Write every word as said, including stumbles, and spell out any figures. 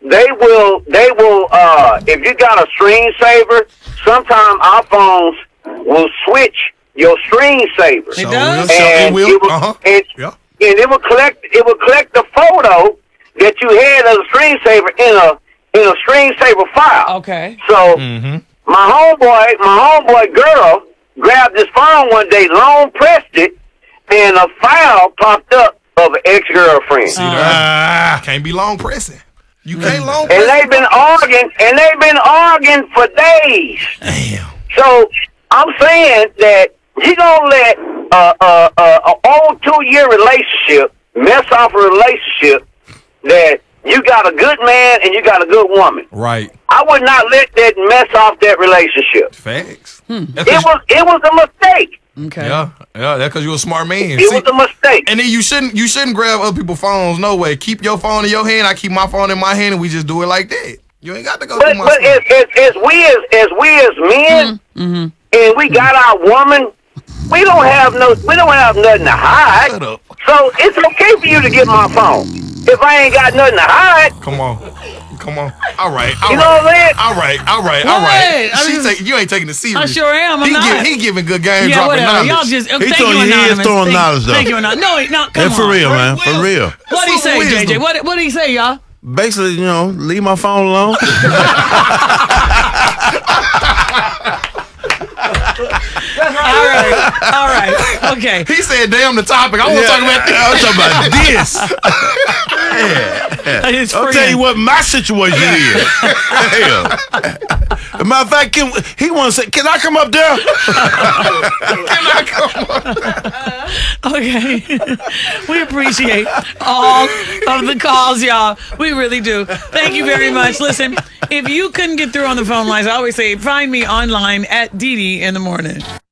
they will, they will, uh, if you got a screensaver, sometimes our phones will switch your screensaver. It does? So it And will. it will, Uh-huh. and, Yeah. and it will collect, it will collect the photo that you had as a screensaver in a, in a screensaver file. Okay. So, Mm-hmm. my homeboy, my homeboy girl grabbed his phone one day, long pressed it, and a file popped up of an ex-girlfriend. See that? Can't be long pressing. You can't long And press. they've been arguing, and they've been arguing for days. Damn. So I'm saying that you gonna let uh, uh, uh, an old two-year relationship mess off a relationship that you got a good man and you got a good woman. Right. I would not let that mess off that relationship. Facts. Hmm. That's It 'cause- was it was a mistake. Okay. Yeah, yeah. That's because you're a smart man. It See, was a mistake. and then you shouldn't you shouldn't grab other people's phones. No way. Keep your phone in your hand. I keep my phone in my hand, and we just do it like that. You ain't got to go But, through my but as, stuff. as, as we as as we as men, Mm-hmm. and we got our woman, we don't have no, we don't have nothing to hide. Shut up. So it's okay for you to get my phone if I ain't got nothing to hide. Come on. Come on. All right. All You know right. what I'm saying? All right. All right. All What? right. I She mean, take, you ain't taking it serious. I sure am. I'm he not. Give, he giving good game, Yeah, dropping whatever. knowledge. Y'all just uh, He thank throwing- you, he is Anonymous. throwing thank, knowledge, though. Thank you, Anonymous. No, no, come And for on. real, man. Will. For real. What did he say, Wisdom. J J? What what did he say, y'all? Basically, you know, leave my phone alone. All right, all right, okay. He said, "Damn the topic." I want to Yeah, talk about I'm this. talking about this. His I'll friend. tell you what my situation is. Hell. As a matter of fact, can, he wants to say, can I come up there? Okay. We appreciate all of the calls, y'all. We really do. Thank you very much. Listen, if you couldn't get through on the phone lines, I always say, find me online at Dee Dee in the morning.